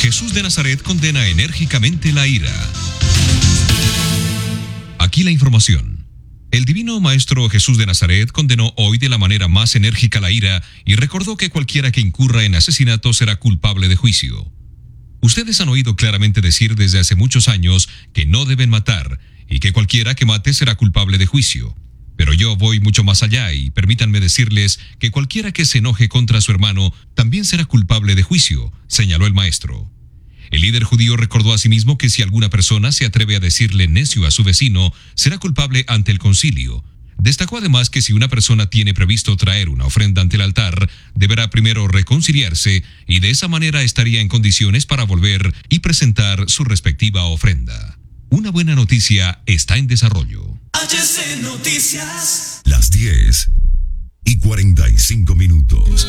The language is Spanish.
Jesús de Nazaret condena enérgicamente la ira. Aquí la información. El divino Maestro Jesús de Nazaret condenó hoy de la manera más enérgica la ira y recordó que cualquiera que incurra en asesinato será culpable de juicio. Ustedes han oído claramente decir desde hace muchos años que no deben matar y que cualquiera que mate será culpable de juicio. Pero yo voy mucho más allá y permítanme decirles que cualquiera que se enoje contra su hermano también será culpable de juicio, señaló el maestro. El líder judío recordó asimismo que si alguna persona se atreve a decirle necio a su vecino, será culpable ante el concilio. Destacó además que si una persona tiene previsto traer una ofrenda ante el altar, deberá primero reconciliarse y de esa manera estaría en condiciones para volver y presentar su respectiva ofrenda. Una buena noticia está en desarrollo. HC Noticias. Las 10:45.